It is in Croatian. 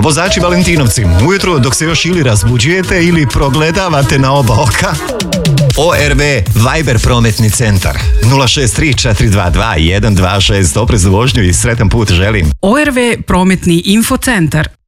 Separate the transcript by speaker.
Speaker 1: Vozači Valentinovci, ujutro dok se još ili razbuđujete ili progledavate na oba oka. ORV Viber prometni centar 063 422 126. Opreznu vožnju i sretan put želim.
Speaker 2: ORV prometni infocentar